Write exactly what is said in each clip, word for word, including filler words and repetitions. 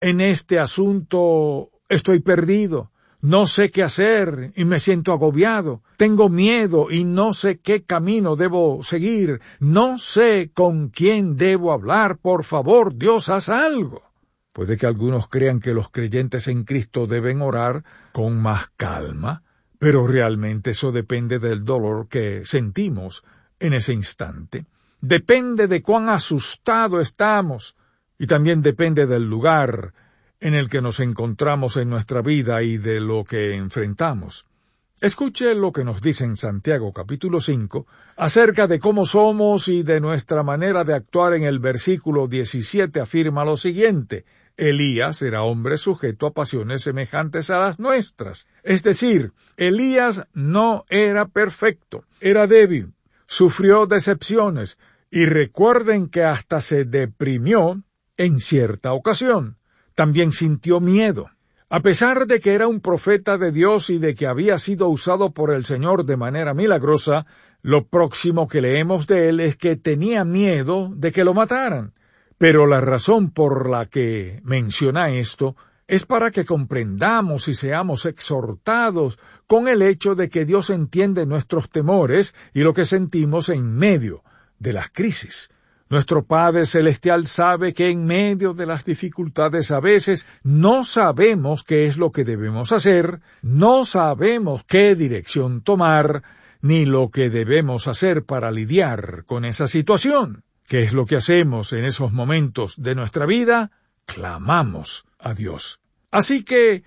en este asunto estoy perdido. No sé qué hacer y me siento agobiado. Tengo miedo y no sé qué camino debo seguir. No sé con quién debo hablar. Por favor, Dios, haz algo. Puede que algunos crean que los creyentes en Cristo deben orar con más calma, pero realmente eso depende del dolor que sentimos en ese instante. Depende de cuán asustado estamos y también depende del lugar en el que nos encontramos en nuestra vida y de lo que enfrentamos. Escuche lo que nos dice en Santiago capítulo cinco acerca de cómo somos y de nuestra manera de actuar. En el versículo diecisiete afirma lo siguiente: Elías era hombre sujeto a pasiones semejantes a las nuestras. Es decir, Elías no era perfecto, era débil, sufrió decepciones y recuerden que hasta se deprimió en cierta ocasión. También sintió miedo. A pesar de que era un profeta de Dios y de que había sido usado por el Señor de manera milagrosa, lo próximo que leemos de él es que tenía miedo de que lo mataran. Pero la razón por la que menciona esto es para que comprendamos y seamos exhortados con el hecho de que Dios entiende nuestros temores y lo que sentimos en medio de las crisis. Nuestro Padre Celestial sabe que en medio de las dificultades a veces no sabemos qué es lo que debemos hacer, no sabemos qué dirección tomar, ni lo que debemos hacer para lidiar con esa situación. ¿Qué es lo que hacemos en esos momentos de nuestra vida? Clamamos a Dios. Así que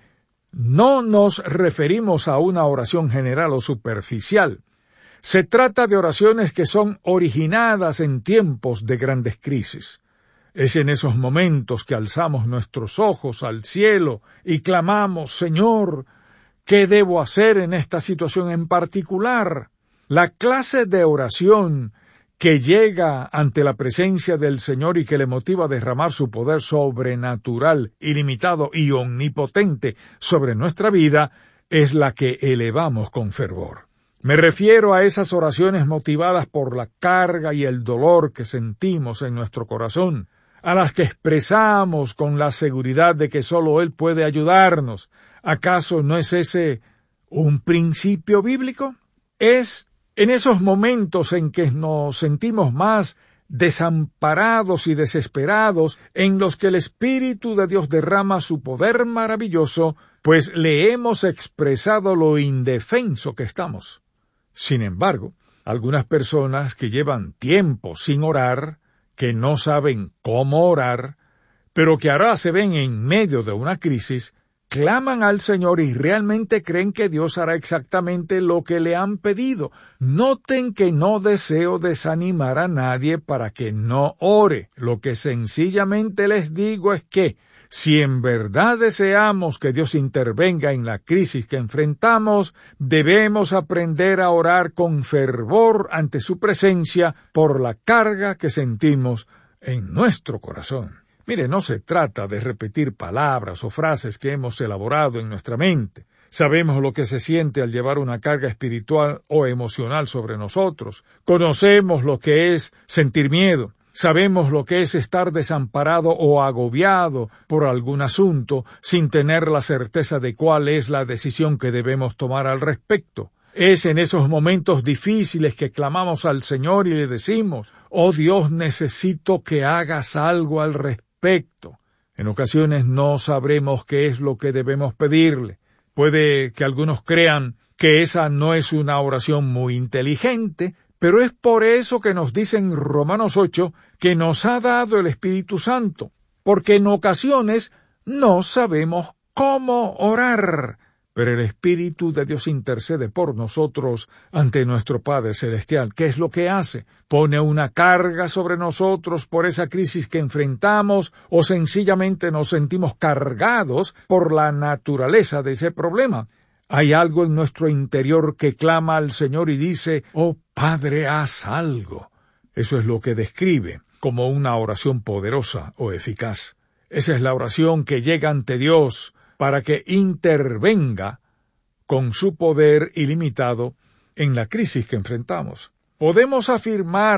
no nos referimos a una oración general o superficial. Se trata de oraciones que son originadas en tiempos de grandes crisis. Es en esos momentos que alzamos nuestros ojos al cielo y clamamos: Señor, ¿qué debo hacer en esta situación en particular? La clase de oración que llega ante la presencia del Señor y que le motiva a derramar su poder sobrenatural, ilimitado y omnipotente sobre nuestra vida, es la que elevamos con fervor. Me refiero a esas oraciones motivadas por la carga y el dolor que sentimos en nuestro corazón, a las que expresamos con la seguridad de que solo Él puede ayudarnos. ¿Acaso no es ese un principio bíblico? Es en esos momentos en que nos sentimos más desamparados y desesperados, en los que el Espíritu de Dios derrama su poder maravilloso, pues le hemos expresado lo indefenso que estamos. Sin embargo, algunas personas que llevan tiempo sin orar, que no saben cómo orar, pero que ahora se ven en medio de una crisis, claman al Señor y realmente creen que Dios hará exactamente lo que le han pedido. Noten que no deseo desanimar a nadie para que no ore. Lo que sencillamente les digo es que, si en verdad deseamos que Dios intervenga en la crisis que enfrentamos, debemos aprender a orar con fervor ante su presencia por la carga que sentimos en nuestro corazón. Mire, no se trata de repetir palabras o frases que hemos elaborado en nuestra mente. Sabemos lo que se siente al llevar una carga espiritual o emocional sobre nosotros. Conocemos lo que es sentir miedo. Sabemos lo que es estar desamparado o agobiado por algún asunto sin tener la certeza de cuál es la decisión que debemos tomar al respecto. Es en esos momentos difíciles que clamamos al Señor y le decimos: «Oh Dios, necesito que hagas algo al respecto». En ocasiones no sabremos qué es lo que debemos pedirle. Puede que algunos crean que esa no es una oración muy inteligente, pero es por eso que nos dice en Romanos ocho que nos ha dado el Espíritu Santo, porque en ocasiones no sabemos cómo orar, pero el Espíritu de Dios intercede por nosotros ante nuestro Padre Celestial. ¿Qué es lo que hace? Pone una carga sobre nosotros por esa crisis que enfrentamos, o sencillamente nos sentimos cargados por la naturaleza de ese problema. Hay algo en nuestro interior que clama al Señor y dice: «Oh Padre, haz algo». Eso es lo que describe como una oración poderosa o eficaz. Esa es la oración que llega ante Dios para que intervenga con su poder ilimitado en la crisis que enfrentamos. Podemos afirmar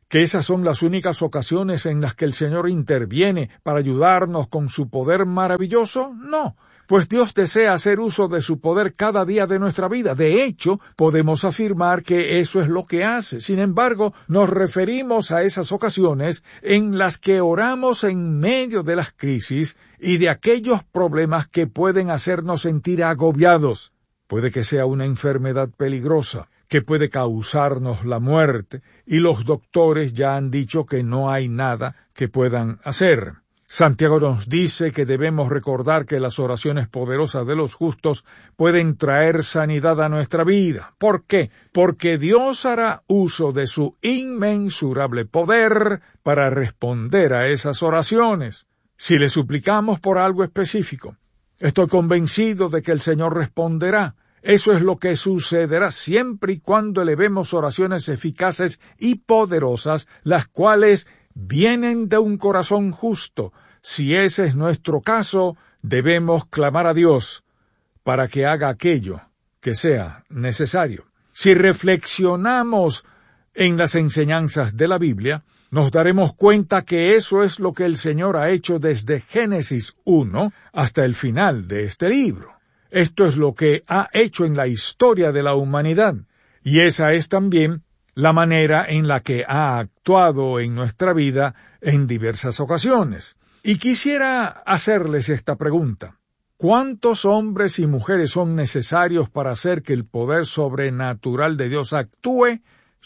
que esas son las únicas ocasiones en las que el Señor interviene para ayudarnos con su poder maravilloso? No, pues Dios desea hacer uso de su poder cada día de nuestra vida. De hecho, podemos afirmar que eso es lo que hace. Sin embargo, nos referimos a esas ocasiones en las que oramos en medio de las crisis y de aquellos problemas que pueden hacernos sentir agobiados. Puede que sea una enfermedad peligrosa, que puede causarnos la muerte, y los doctores ya han dicho que no hay nada que puedan hacer. Santiago nos dice que debemos recordar que las oraciones poderosas de los justos pueden traer sanidad a nuestra vida. ¿Por qué? Porque Dios hará uso de su inmensurable poder para responder a esas oraciones. Si le suplicamos por algo específico, estoy convencido de que el Señor responderá. Eso es lo que sucederá siempre y cuando elevemos oraciones eficaces y poderosas, las cuales vienen de un corazón justo. Si ese es nuestro caso, debemos clamar a Dios para que haga aquello que sea necesario. Si reflexionamos en las enseñanzas de la Biblia, nos daremos cuenta que eso es lo que el Señor ha hecho desde Génesis uno hasta el final de este libro. Esto es lo que ha hecho en la historia de la humanidad, y esa es también la manera en la que ha actuado en nuestra vida en diversas ocasiones. Y quisiera hacerles esta pregunta. ¿Cuántos hombres y mujeres son necesarios para hacer que el poder sobrenatural de Dios actúe?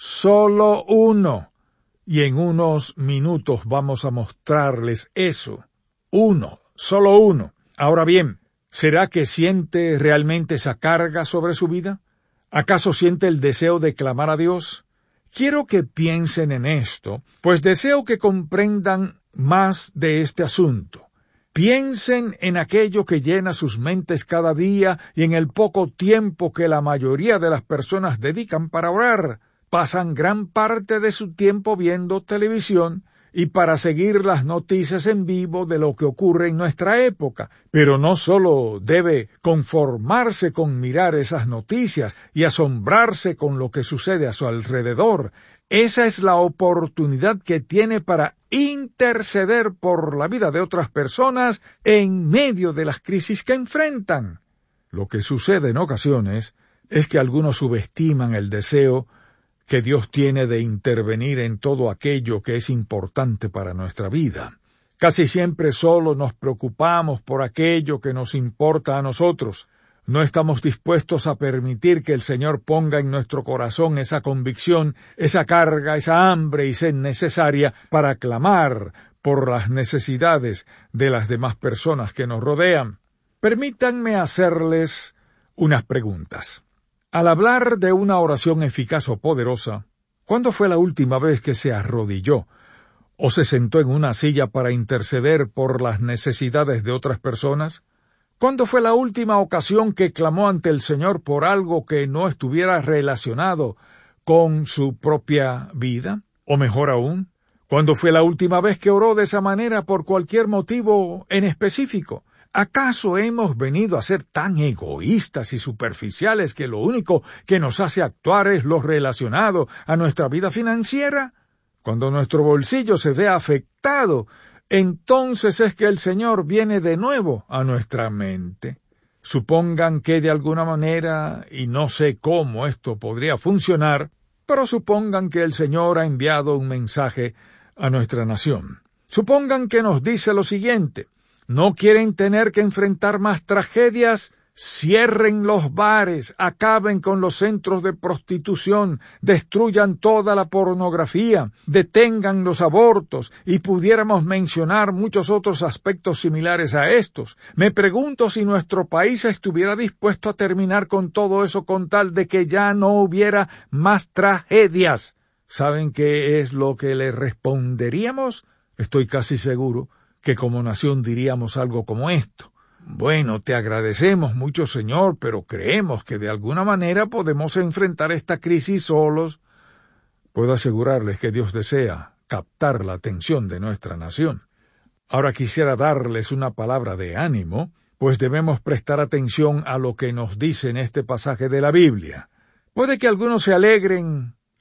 Solo uno. Y en unos minutos vamos a mostrarles eso. Uno, solo uno. Ahora bien, ¿será que siente realmente esa carga sobre su vida? ¿Acaso siente el deseo de clamar a Dios? Quiero que piensen en esto, pues deseo que comprendan más de este asunto. Piensen en aquello que llena sus mentes cada día y en el poco tiempo que la mayoría de las personas dedican para orar. Pasan gran parte de su tiempo viendo televisión y para seguir las noticias en vivo de lo que ocurre en nuestra época. Pero no solo debe conformarse con mirar esas noticias y asombrarse con lo que sucede a su alrededor. Esa es la oportunidad que tiene para interceder por la vida de otras personas en medio de las crisis que enfrentan. Lo que sucede en ocasiones es que algunos subestiman el deseo que Dios tiene de intervenir en todo aquello que es importante para nuestra vida. Casi siempre solo nos preocupamos por aquello que nos importa a nosotros. No estamos dispuestos a permitir que el Señor ponga en nuestro corazón esa convicción, esa carga, esa hambre y sed necesaria para clamar por las necesidades de las demás personas que nos rodean. Permítanme hacerles unas preguntas. Al hablar de una oración eficaz o poderosa, ¿cuándo fue la última vez que se arrodilló o se sentó en una silla para interceder por las necesidades de otras personas? ¿Cuándo fue la última ocasión que clamó ante el Señor por algo que no estuviera relacionado con su propia vida? O mejor aún, ¿cuándo fue la última vez que oró de esa manera por cualquier motivo en específico? ¿Acaso hemos venido a ser tan egoístas y superficiales que lo único que nos hace actuar es lo relacionado a nuestra vida financiera? Cuando nuestro bolsillo se ve afectado, entonces es que el Señor viene de nuevo a nuestra mente. Supongan que de alguna manera, y no sé cómo esto podría funcionar, pero supongan que el Señor ha enviado un mensaje a nuestra nación. Supongan que nos dice lo siguiente: ¿no quieren tener que enfrentar más tragedias? Cierren los bares, acaben con los centros de prostitución, destruyan toda la pornografía, detengan los abortos, y pudiéramos mencionar muchos otros aspectos similares a estos. Me pregunto si nuestro país estuviera dispuesto a terminar con todo eso con tal de que ya no hubiera más tragedias. ¿Saben qué es lo que le responderíamos? Estoy casi seguro que como nación diríamos algo como esto: bueno, te agradecemos mucho, Señor, pero creemos que de alguna manera podemos enfrentar esta crisis solos. Puedo asegurarles que Dios desea captar la atención de nuestra nación. Ahora quisiera darles una palabra de ánimo, pues debemos prestar atención a lo que nos dice en este pasaje de la Biblia. Puede que algunos se alegren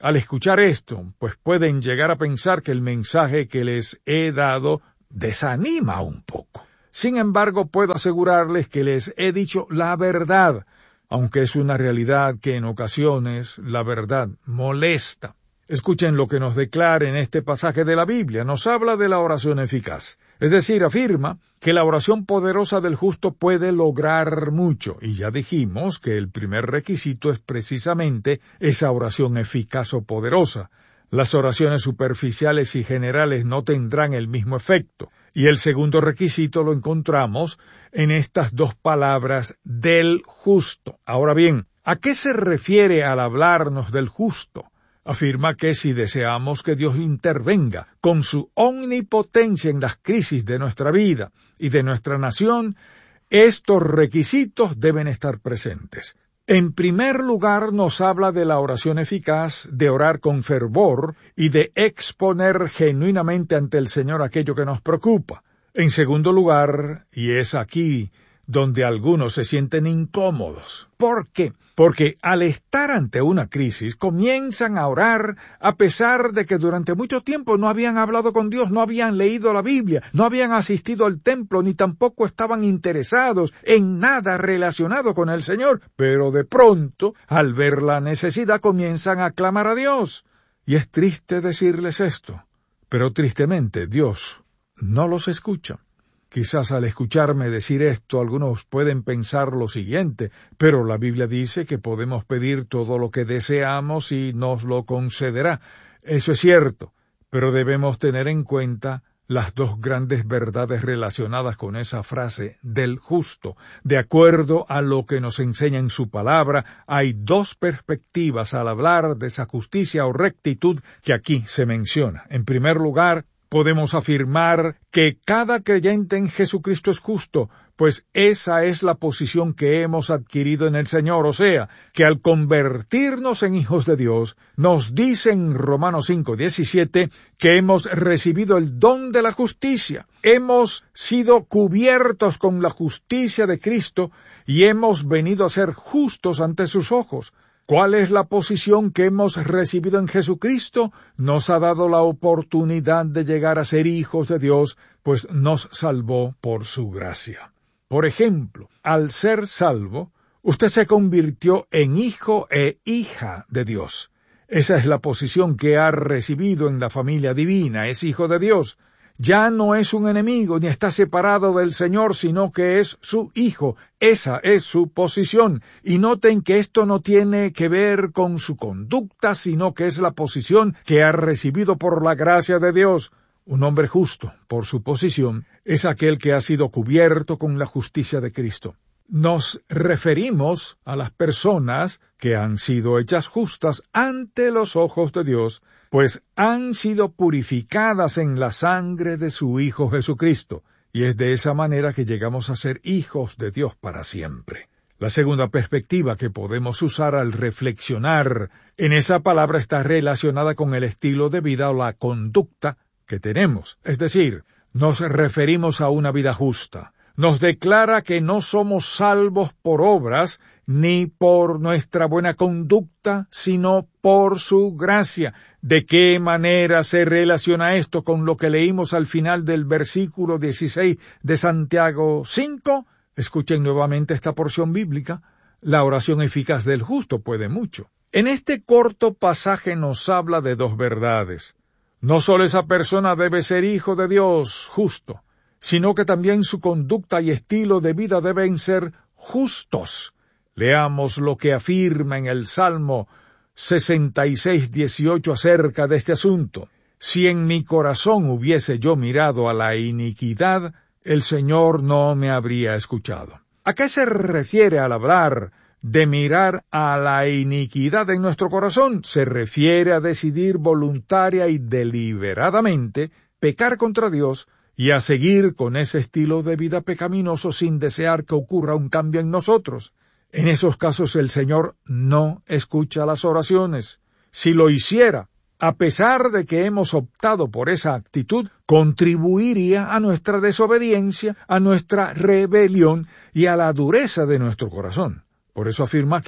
Al escuchar esto, pues pueden llegar a pensar que el mensaje que les he dado desanima un poco. Sin embargo, puedo asegurarles que les he dicho la verdad, aunque es una realidad que en ocasiones la verdad molesta. Escuchen lo que nos declara en este pasaje de la Biblia. Nos habla de la oración eficaz. Es decir, afirma que la oración poderosa del justo puede lograr mucho. Y ya dijimos que el primer requisito es precisamente esa oración eficaz o poderosa. Las oraciones superficiales y generales no tendrán el mismo efecto. Y el segundo requisito lo encontramos en estas dos palabras, del justo. Ahora bien, ¿a qué se refiere al hablarnos del justo? Afirma que si deseamos que Dios intervenga con su omnipotencia en las crisis de nuestra vida y de nuestra nación, estos requisitos deben estar presentes. En primer lugar, nos habla de la oración eficaz, de orar con fervor y de exponer genuinamente ante el Señor aquello que nos preocupa. En segundo lugar, y es aquí donde algunos se sienten incómodos. ¿Por qué? Porque al estar ante una crisis comienzan a orar a pesar de que durante mucho tiempo no habían hablado con Dios, no habían leído la Biblia, no habían asistido al templo, ni tampoco estaban interesados en nada relacionado con el Señor. Pero de pronto, al ver la necesidad, comienzan a clamar a Dios. Y es triste decirles esto, pero tristemente Dios no los escucha. Quizás al escucharme decir esto, algunos pueden pensar lo siguiente, pero la Biblia dice que podemos pedir todo lo que deseamos y nos lo concederá. Eso es cierto, pero debemos tener en cuenta las dos grandes verdades relacionadas con esa frase del justo. De acuerdo a lo que nos enseña en su palabra, hay dos perspectivas al hablar de esa justicia o rectitud que aquí se menciona. En primer lugar, podemos afirmar que cada creyente en Jesucristo es justo, pues esa es la posición que hemos adquirido en el Señor, o sea, que al convertirnos en hijos de Dios, nos dice en Romanos cinco diecisiete que hemos recibido el don de la justicia, hemos sido cubiertos con la justicia de Cristo y hemos venido a ser justos ante sus ojos. ¿Cuál es la posición que hemos recibido en Jesucristo? Nos ha dado la oportunidad de llegar a ser hijos de Dios, pues nos salvó por su gracia. Por ejemplo, al ser salvo, usted se convirtió en hijo e hija de Dios. Esa es la posición que ha recibido en la familia divina, es hijo de Dios. Ya no es un enemigo ni está separado del Señor, sino que es su hijo. Esa es su posición. Y noten que esto no tiene que ver con su conducta, sino que es la posición que ha recibido por la gracia de Dios. Un hombre justo, por su posición, es aquel que ha sido cubierto con la justicia de Cristo. Nos referimos a las personas que han sido hechas justas ante los ojos de Dios, pues han sido purificadas en la sangre de su Hijo Jesucristo, y es de esa manera que llegamos a ser hijos de Dios para siempre. La segunda perspectiva que podemos usar al reflexionar en esa palabra está relacionada con el estilo de vida o la conducta que tenemos, es decir, nos referimos a una vida justa. Nos declara que no somos salvos por obras ni por nuestra buena conducta, sino por su gracia. ¿De qué manera se relaciona esto con lo que leímos al final del versículo dieciséis de Santiago cinco? Escuchen nuevamente esta porción bíblica. La oración eficaz del justo puede mucho. En este corto pasaje nos habla de dos verdades. No solo esa persona debe ser hijo de Dios, justo, sino que también su conducta y estilo de vida deben ser justos. Leamos lo que afirma en el Salmo sesenta y seis dieciocho acerca de este asunto. Si en mi corazón hubiese yo mirado a la iniquidad, el Señor no me habría escuchado. ¿A qué se refiere al hablar de mirar a la iniquidad en nuestro corazón? Se refiere a decidir voluntaria y deliberadamente pecar contra Dios y a seguir con ese estilo de vida pecaminoso sin desear que ocurra un cambio en nosotros. En esos casos el Señor no escucha las oraciones. Si lo hiciera, a pesar de que hemos optado por esa actitud, contribuiría a nuestra desobediencia, a nuestra rebelión y a la dureza de nuestro corazón. Por eso afirma que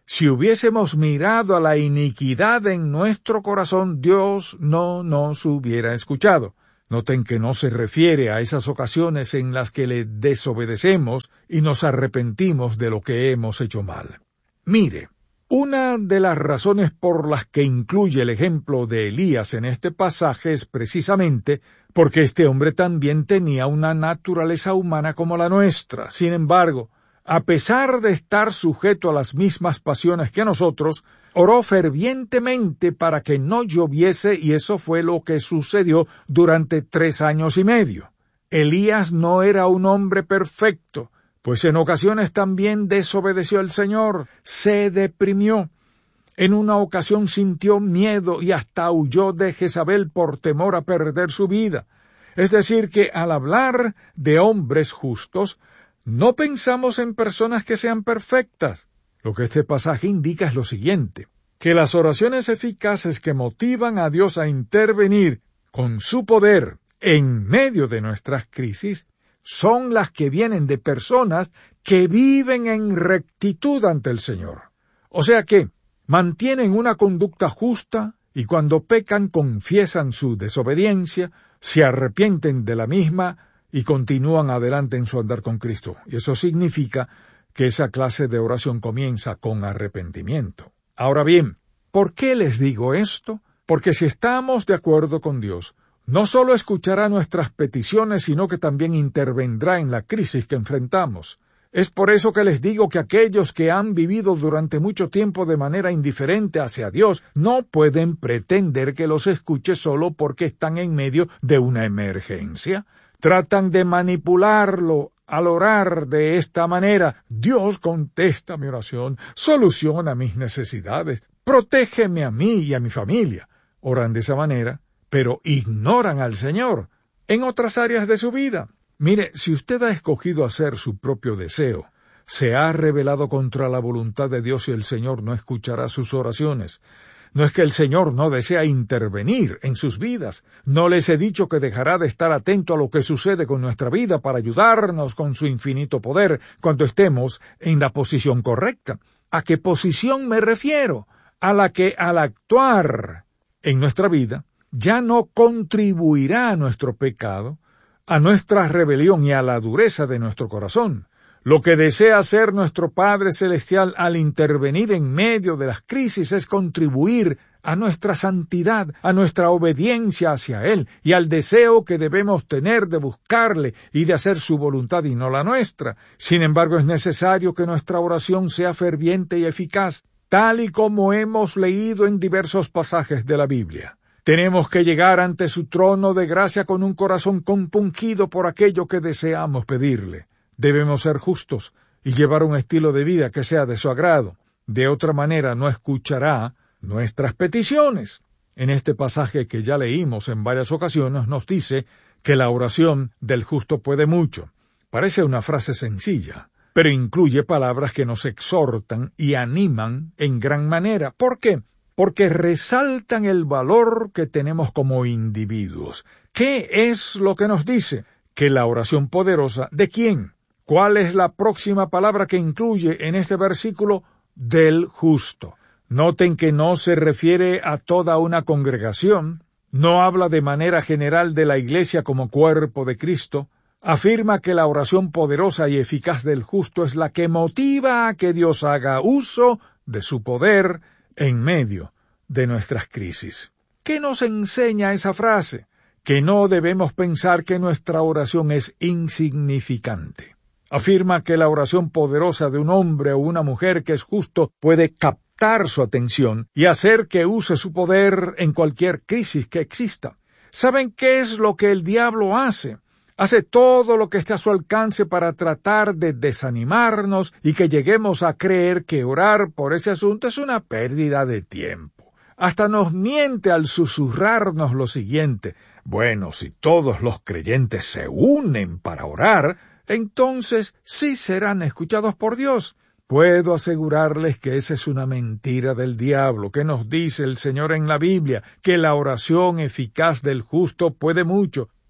Si hubiésemos mirado a la iniquidad en nuestro corazón, Dios no nos hubiera escuchado. Noten que no se refiere a esas ocasiones en las que le desobedecemos y nos arrepentimos de lo que hemos hecho mal. Mire, una de las razones por las que incluye el ejemplo de Elías en este pasaje es precisamente porque este hombre también tenía una naturaleza humana como la nuestra. Sin embargo, a pesar de estar sujeto a las mismas pasiones que nosotros, oró fervientemente para que no lloviese, y eso fue lo que sucedió durante tres años y medio. Elías no era un hombre perfecto, pues en ocasiones también desobedeció al Señor, se deprimió. En una ocasión sintió miedo y hasta huyó de Jezabel por temor a perder su vida. Es decir, que al hablar de hombres justos, no pensamos en personas que sean perfectas. Lo que este pasaje indica es lo siguiente, que las oraciones eficaces que motivan a Dios a intervenir con su poder en medio de nuestras crisis son las que vienen de personas que viven en rectitud ante el Señor. O sea que mantienen una conducta justa y cuando pecan confiesan su desobediencia, se arrepienten de la misma y continúan adelante en su andar con Cristo. Y eso significa que esa clase de oración comienza con arrepentimiento. Ahora bien, ¿por qué les digo esto? Porque si estamos de acuerdo con Dios, no solo escuchará nuestras peticiones, sino que también intervendrá en la crisis que enfrentamos. Es por eso que les digo que aquellos que han vivido durante mucho tiempo de manera indiferente hacia Dios no pueden pretender que los escuche solo porque están en medio de una emergencia. Tratan de manipularlo al orar de esta manera. Dios contesta mi oración, soluciona mis necesidades, protégeme a mí y a mi familia. Oran de esa manera, pero ignoran al Señor en otras áreas de su vida. Mire, si usted ha escogido hacer su propio deseo, se ha rebelado contra la voluntad de Dios y el Señor no escuchará sus oraciones. No es que el Señor no desea intervenir en sus vidas. No les he dicho que dejará de estar atento a lo que sucede con nuestra vida para ayudarnos con su infinito poder cuando estemos en la posición correcta. ¿A qué posición me refiero? A la que al actuar en nuestra vida ya no contribuirá a nuestro pecado, a nuestra rebelión y a la dureza de nuestro corazón. Lo que desea hacer nuestro Padre Celestial al intervenir en medio de las crisis es contribuir a nuestra santidad, a nuestra obediencia hacia Él y al deseo que debemos tener de buscarle y de hacer su voluntad y no la nuestra. Sin embargo, es necesario que nuestra oración sea ferviente y eficaz, tal y como hemos leído en diversos pasajes de la Biblia. Tenemos que llegar ante su trono de gracia con un corazón compungido por aquello que deseamos pedirle. Debemos ser justos y llevar un estilo de vida que sea de su agrado. De otra manera no escuchará nuestras peticiones. En este pasaje que ya leímos en varias ocasiones nos dice que la oración del justo puede mucho. Parece una frase sencilla, pero incluye palabras que nos exhortan y animan en gran manera. ¿Por qué? Porque resaltan el valor que tenemos como individuos. ¿Qué es lo que nos dice? Que la oración poderosa, ¿de quién? ¿Cuál es la próxima palabra que incluye en este versículo? Del justo. Noten que no se refiere a toda una congregación, no habla de manera general de la Iglesia como cuerpo de Cristo, afirma que la oración poderosa y eficaz del justo es la que motiva a que Dios haga uso de su poder en medio de nuestras crisis. ¿Qué nos enseña esa frase? Que no debemos pensar que nuestra oración es insignificante. Afirma que la oración poderosa de un hombre o una mujer que es justo puede captar su atención y hacer que use su poder en cualquier crisis que exista. ¿Saben qué es lo que el diablo hace? Hace todo lo que esté a su alcance para tratar de desanimarnos y que lleguemos a creer que orar por ese asunto es una pérdida de tiempo. Hasta nos miente al susurrarnos lo siguiente: bueno, si todos los creyentes se unen para orar, entonces sí serán escuchados por Dios. Puedo asegurarles que esa es una mentira del diablo. ¿Qué nos dice el Señor en la Biblia? Que la oración eficaz del justo puede mucho.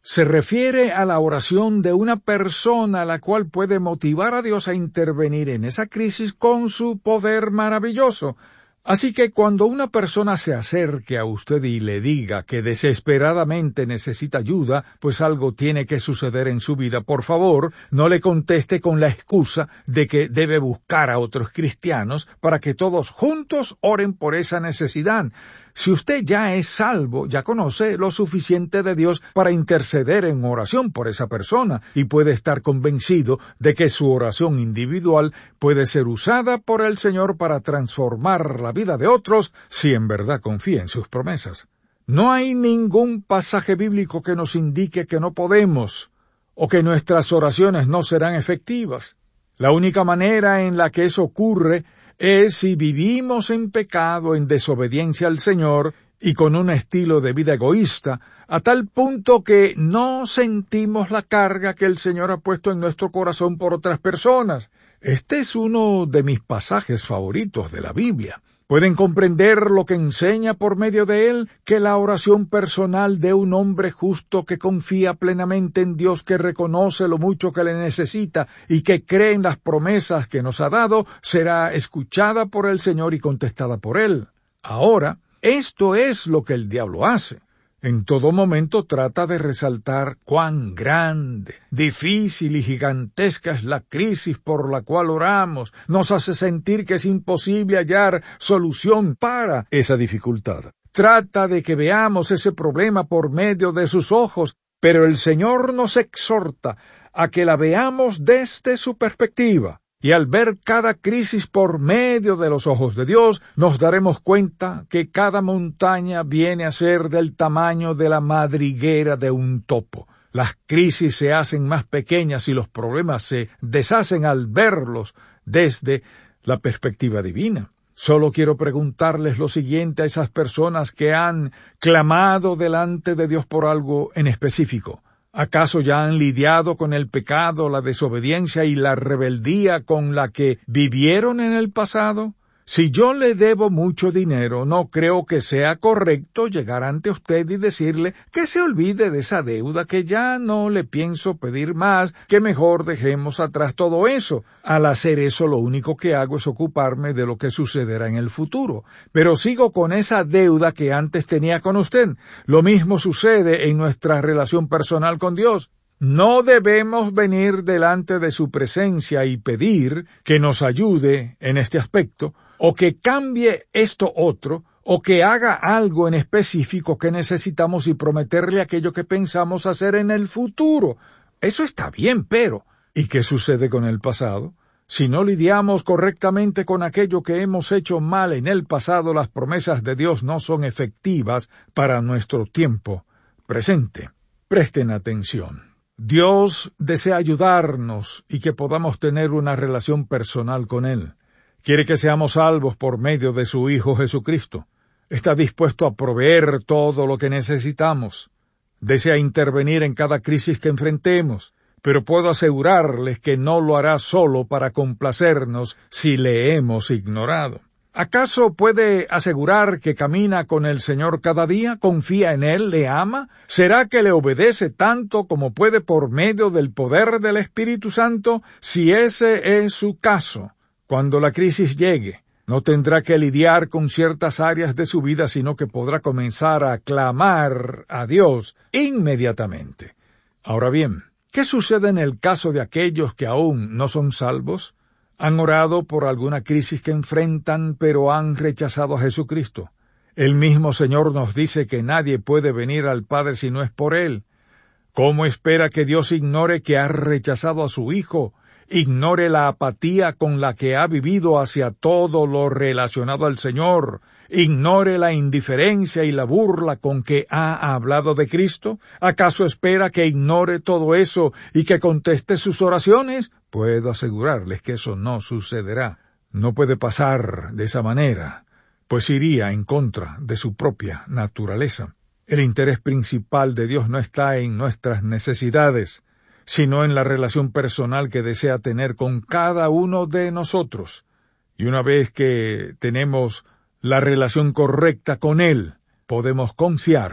se refiere a la oración de una persona la cual puede motivar a Dios a intervenir en esa crisis con su poder maravilloso. Así que cuando una persona se acerque a usted y le diga que desesperadamente necesita ayuda, pues algo tiene que suceder en su vida, por favor, no le conteste con la excusa de que debe buscar a otros cristianos para que todos juntos oren por esa necesidad. Si usted ya es salvo, ya conoce lo suficiente de Dios para interceder en oración por esa persona y puede estar convencido de que su oración individual puede ser usada por el Señor para transformar la vida de otros si en verdad confía en sus promesas. No hay ningún pasaje bíblico que nos indique que no podemos o que nuestras oraciones no serán efectivas. La única manera en la que eso ocurre es si vivimos en pecado, en desobediencia al Señor y con un estilo de vida egoísta, a tal punto que no sentimos la carga que el Señor ha puesto en nuestro corazón por otras personas. Este es uno de mis pasajes favoritos de la Biblia. ¿Pueden comprender lo que enseña por medio de él? Que la oración personal de un hombre justo que confía plenamente en Dios, que reconoce lo mucho que le necesita y que cree en las promesas que nos ha dado, será escuchada por el Señor y contestada por él. Ahora, esto es lo que el diablo hace. En todo momento trata de resaltar cuán grande, difícil y gigantesca es la crisis por la cual oramos. Nos hace sentir que es imposible hallar solución para esa dificultad. Trata de que veamos ese problema por medio de sus ojos, pero el Señor nos exhorta a que la veamos desde su perspectiva. Y al ver cada crisis por medio de los ojos de Dios, nos daremos cuenta que cada montaña viene a ser del tamaño de la madriguera de un topo. Las crisis se hacen más pequeñas y los problemas se deshacen al verlos desde la perspectiva divina. Solo quiero preguntarles lo siguiente a esas personas que han clamado delante de Dios por algo en específico. ¿Acaso ya han lidiado con el pecado, la desobediencia y la rebeldía con la que vivieron en el pasado? Si yo le debo mucho dinero, no creo que sea correcto llegar ante usted y decirle que se olvide de esa deuda, que ya no le pienso pedir más, que mejor dejemos atrás todo eso. Al hacer eso, lo único que hago es ocuparme de lo que sucederá en el futuro. Pero sigo con esa deuda que antes tenía con usted. Lo mismo sucede en nuestra relación personal con Dios. No debemos venir delante de su presencia y pedir que nos ayude en este aspecto, o que cambie esto otro, o que haga algo en específico que necesitamos y prometerle aquello que pensamos hacer en el futuro. Eso está bien, pero ¿y qué sucede con el pasado? Si no lidiamos correctamente con aquello que hemos hecho mal en el pasado, las promesas de Dios no son efectivas para nuestro tiempo presente. Presten atención. Dios desea ayudarnos y que podamos tener una relación personal con Él. Quiere que seamos salvos por medio de su Hijo Jesucristo. Está dispuesto a proveer todo lo que necesitamos. Desea intervenir en cada crisis que enfrentemos, pero puedo asegurarles que no lo hará solo para complacernos si le hemos ignorado. ¿Acaso puede asegurar que camina con el Señor cada día, confía en Él, le ama? ¿Será que le obedece tanto como puede por medio del poder del Espíritu Santo? Si ese es su caso, cuando la crisis llegue, no tendrá que lidiar con ciertas áreas de su vida, sino que podrá comenzar a clamar a Dios inmediatamente. Ahora bien, ¿qué sucede en el caso de aquellos que aún no son salvos? Han orado por alguna crisis que enfrentan, pero han rechazado a Jesucristo. El mismo Señor nos dice que nadie puede venir al Padre si no es por Él. ¿Cómo espera que Dios ignore que ha rechazado a su Hijo? Ignore la apatía con la que ha vivido hacia todo lo relacionado al Señor. Ignore la indiferencia y la burla con que ha hablado de Cristo. ¿Acaso espera que ignore todo eso y que conteste sus oraciones? Puedo asegurarles que eso no sucederá. No puede pasar de esa manera, pues iría en contra de su propia naturaleza. El interés principal de Dios no está en nuestras necesidades, sino en la relación personal que desea tener con cada uno de nosotros. Y una vez que tenemos la relación correcta con Él, podemos confiar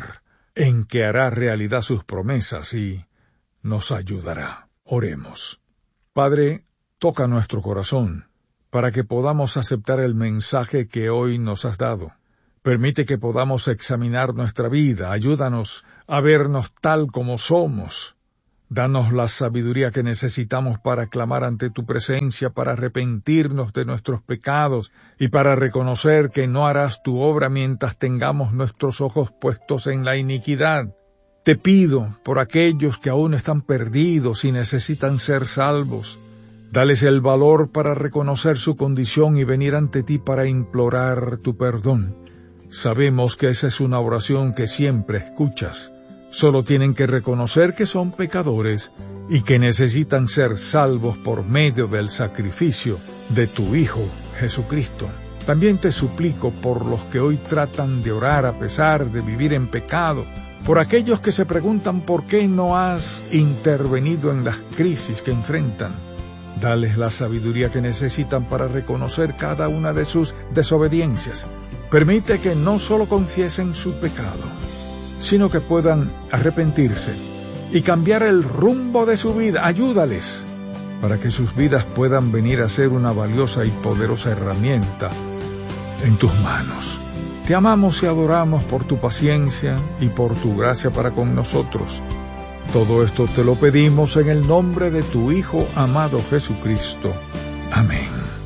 en que hará realidad sus promesas y nos ayudará. Oremos. Padre, toca nuestro corazón para que podamos aceptar el mensaje que hoy nos has dado. Permite que podamos examinar nuestra vida. Ayúdanos a vernos tal como somos. Danos la sabiduría que necesitamos para clamar ante tu presencia, para arrepentirnos de nuestros pecados y para reconocer que no harás tu obra mientras tengamos nuestros ojos puestos en la iniquidad. Te pido por aquellos que aún están perdidos y necesitan ser salvos. Dales el valor para reconocer su condición y venir ante ti para implorar tu perdón. Sabemos que esa es una oración que siempre escuchas. Solo tienen que reconocer que son pecadores y que necesitan ser salvos por medio del sacrificio de tu Hijo, Jesucristo. También te suplico por los que hoy tratan de orar a pesar de vivir en pecado, por aquellos que se preguntan por qué no has intervenido en las crisis que enfrentan. Dales la sabiduría que necesitan para reconocer cada una de sus desobediencias. Permite que no solo confiesen su pecado, sino que puedan arrepentirse y cambiar el rumbo de su vida. Ayúdales para que sus vidas puedan venir a ser una valiosa y poderosa herramienta en tus manos. Te amamos y adoramos por tu paciencia y por tu gracia para con nosotros. Todo esto te lo pedimos en el nombre de tu Hijo amado Jesucristo. Amén.